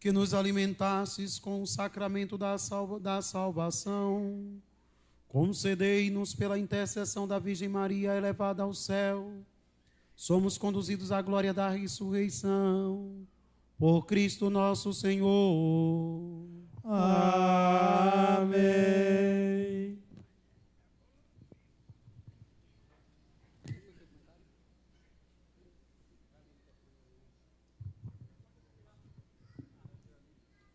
que nos alimentasses com o sacramento da salvação, concedei-nos pela intercessão da Virgem Maria elevada ao céu, somos conduzidos à glória da ressurreição, por Cristo nosso Senhor. Amém.